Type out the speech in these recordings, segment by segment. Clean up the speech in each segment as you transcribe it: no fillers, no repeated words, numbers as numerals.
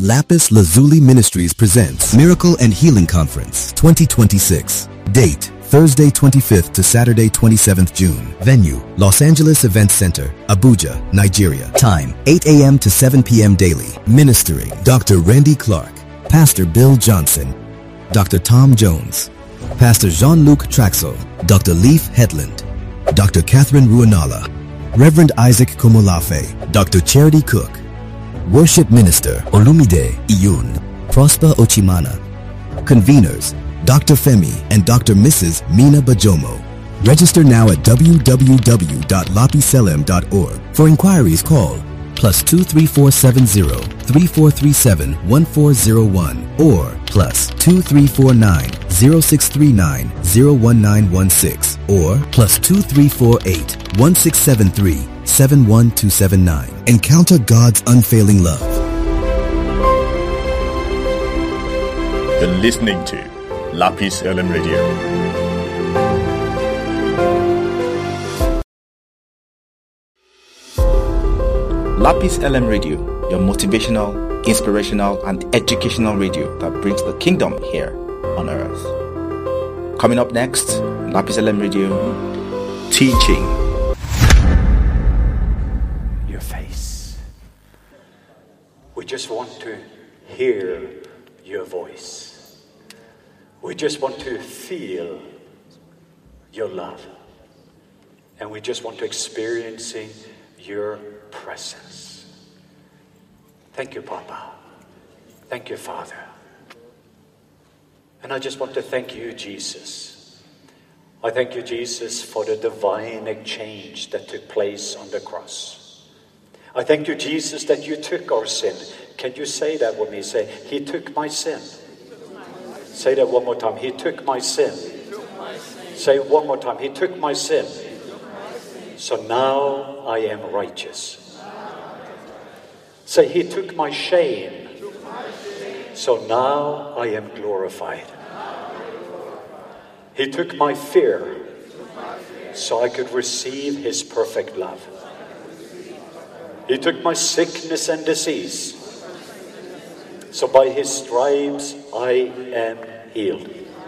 Lapis Lazuli Ministries presents Miracle and Healing Conference 2026. Date, Thursday 25th to Saturday 27th June. Venue, Los Angeles Event Center, Abuja, Nigeria. Time, 8 a.m. to 7 p.m. daily. Ministering, Dr. Randy Clark, Pastor Bill Johnson, Dr. Tom Jones, Pastor Jean-Luc Traxel, Dr. Leif Hetland, Dr. Catherine Ruanala, Reverend Isaac Komolafe, Dr. Charity Cook, Worship Minister Olumide Iyun, Prosper Ochimana. Conveners, Dr. Femi and Dr. Mrs. Mina Bajomo. Register now at www.lapiselem.org. For inquiries, call +23470 3437 1401 or +2349 0639 01916 or +2348 1673 71279. Encounter God's unfailing love. You're listening to Lapis LM Radio. Lapis LM Radio, your motivational, inspirational, and educational radio that brings the kingdom here on earth. Coming up next, Lapis LM Radio, teaching. Your face. We just want to hear your voice. We just want to feel your love. And we just want to experiencing your presence. Thank you, Papa. Thank you, Father. And I just want to thank you, Jesus. I thank you, Jesus, for the divine exchange that took place on the cross. I thank you, Jesus, that you took our sin. Can you say that with me? Say, He took my sin. Say that one more time. He took my sin. Say it one more time. He took my sin. So now I am righteous. Say, He took my shame. So now I am glorified. He took my fear so I could receive His perfect love. He took my sickness and disease. So by His stripes I am healed.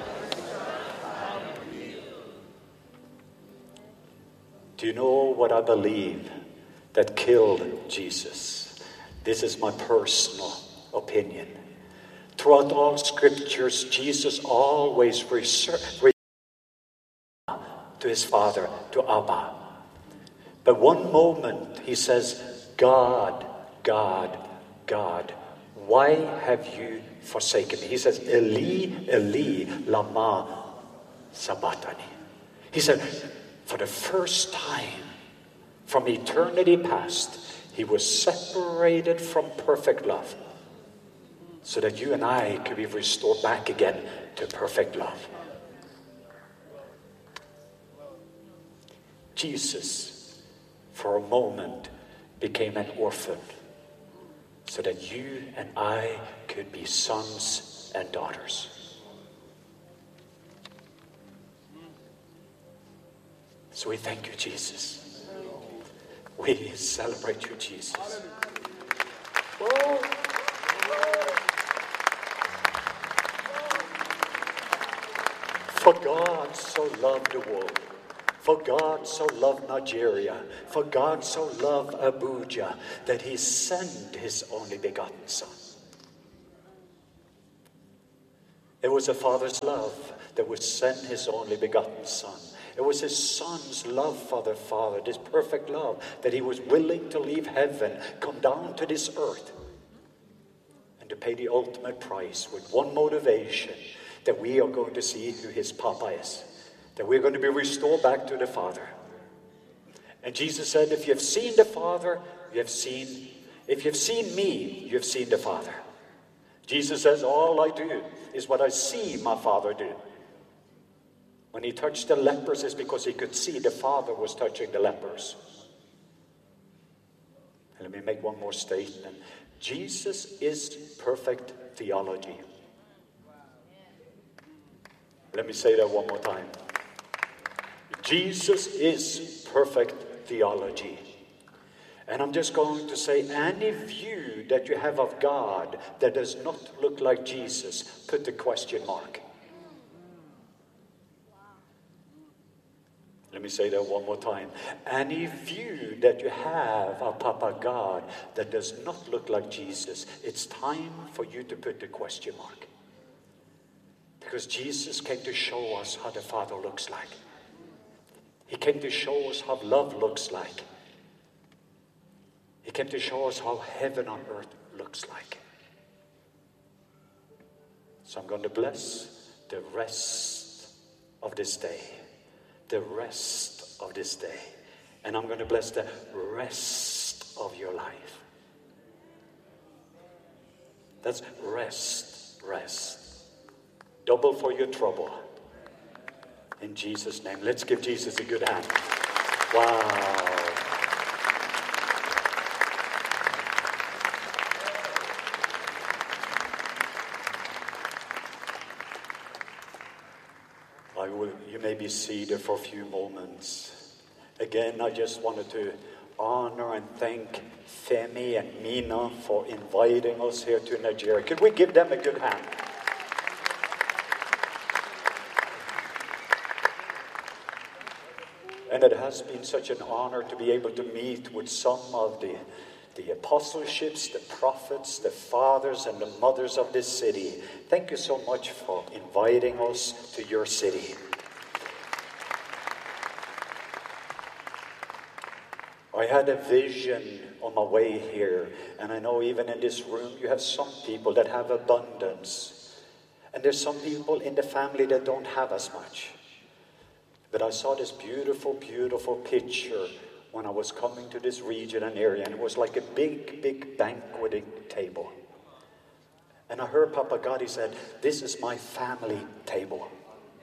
Do you know what I believe that killed Jesus? This is my personal opinion. Throughout all scriptures, Jesus always referred to His Father, to Abba. But one moment He says, God, God, God, why have you forsaken me? He says, Eli, Eli, lama sabachthani. He said, for the first time from eternity past, He was separated from perfect love so that you and I could be restored back again to perfect love. Jesus, for a moment, became an orphan so that you and I could be sons and daughters. So we thank you, Jesus. We celebrate you, Jesus. Oh. For God so loved the world. For God so loved Nigeria. For God so loved Abuja that He sent His only begotten Son. It was a Father's love that would send His only begotten Son. It was His Son's love for the Father, this perfect love, that He was willing to leave heaven, come down to this earth, and to pay the ultimate price with one motivation, that we are going to see who His Papa is, that we're going to be restored back to the Father. And Jesus said, if you've seen the Father, if you've seen me, you've seen the Father. Jesus says, all I do is what I see my Father do. When He touched the lepers, it's because He could see the Father was touching the lepers. And let me make one more statement. Jesus is perfect theology. Let me say that one more time. Jesus is perfect theology. And I'm just going to say, any view that you have of God that does not look like Jesus, put the question mark. Let me say that one more time. Any view that you have of Papa God that does not look like Jesus, it's time for you to put the question mark. Because Jesus came to show us how the Father looks like. He came to show us how love looks like. He came to show us how heaven on earth looks like. So I'm going to bless the rest of this day. The rest of this day. And I'm going to bless the rest of your life. That's rest, rest. Double for your trouble. In Jesus' name. Let's give Jesus a good hand. Wow. You may be seated for a few moments. Again, I just wanted to honor and thank Femi and Mina for inviting us here to Nigeria. Could we give them a good hand? And it has been such an honor to be able to meet with some of the apostleships, the prophets, the fathers and the mothers of this city. Thank you so much for inviting us to your city. I had a vision on my way here, and I know even in this room you have some people that have abundance, and there's some people in the family that don't have as much. But I saw this beautiful, beautiful picture when I was coming to this region and area, and it was like a big, big banqueting table. And I heard Papa God, he said, "This is my family table."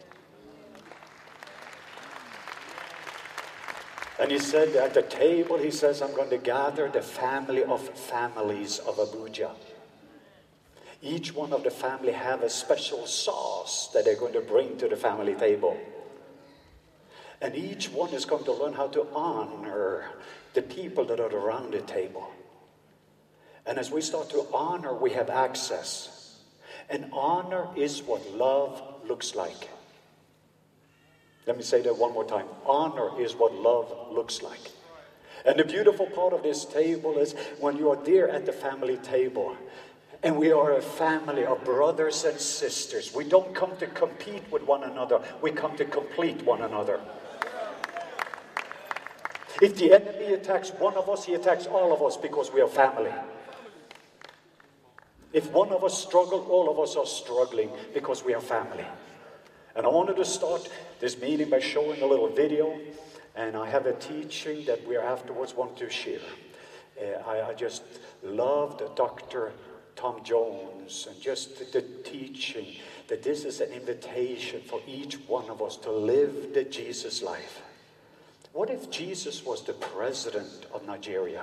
And he said at the table, he says, "I'm going to gather the family of families of Abuja. Each one of the family have a special sauce that they're going to bring to the family table. And each one is going to learn how to honor the people that are around the table. And as we start to honor, we have access. And honor is what love looks like." Let me say that one more time. Honor is what love looks like. And the beautiful part of this table is when you are there at the family table, and we are a family of brothers and sisters. We don't come to compete with one another. We come to complete one another. If the enemy attacks one of us, he attacks all of us because we are family. If one of us struggles, all of us are struggling because we are family. And I wanted to start this meeting by showing a little video, and I have a teaching that we afterwards want to share. I just loved Dr. Tom Jones and just the teaching that this is an invitation for each one of us to live the Jesus life. What if Jesus was the president of Nigeria?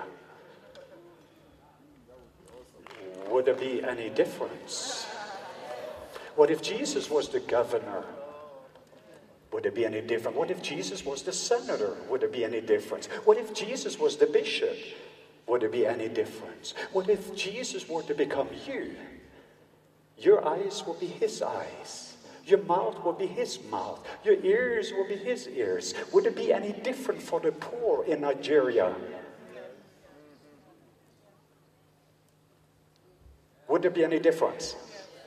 Would there be any difference? What if Jesus was the governor? Would there be any difference? What if Jesus was the senator? Would there be any difference? What if Jesus was the bishop? Would there be any difference? What if Jesus were to become you? Your eyes will be his eyes. Your mouth will be his mouth. Your ears will be his ears. Would it be any different for the poor in Nigeria? Would there be any difference?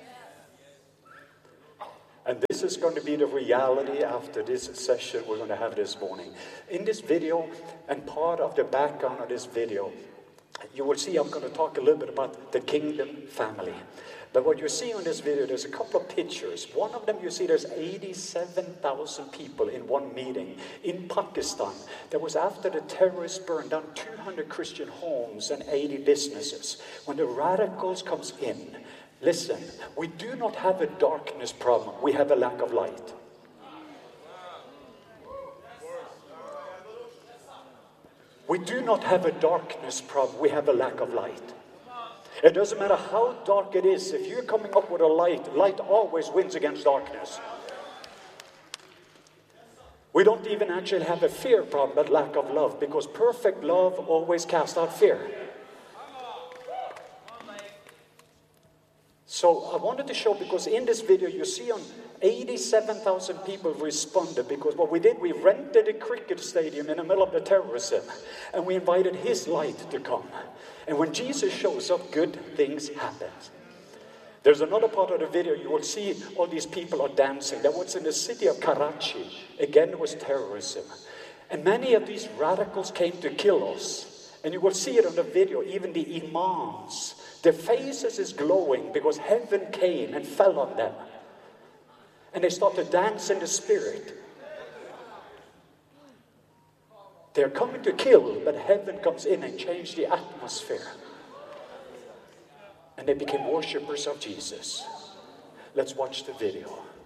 And this is going to be the reality after this session we're going to have this morning. In this video, and part of the background of this video, you will see I'm going to talk a little bit about the kingdom family. But what you see on this video, there's a couple of pictures. One of them, you see there's 87,000 people in one meeting in Pakistan. That was after the terrorists burned down 200 Christian homes and 80 businesses. When the radicals comes in, listen, we do not have a darkness problem. We have a lack of light. We do not have a darkness problem. We have a lack of light. It doesn't matter how dark it is. If you're coming up with a light, light always wins against darkness. We don't even actually have a fear problem, but lack of love, because perfect love always casts out fear. So I wanted to show, because in this video you see 87,000 people responded, because what we did, we rented a cricket stadium in the middle of the terrorism, and we invited his light to come. And when Jesus shows up, good things happen. There's another part of the video, you will see all these people are dancing. That was in the city of Karachi. Again, it was terrorism. And many of these radicals came to kill us. And you will see it on the video, even the imams. Their faces is glowing because heaven came and fell on them. And they start to dance in the spirit. They're coming to kill, but heaven comes in and changes the atmosphere. And they became worshippers of Jesus. Let's watch the video.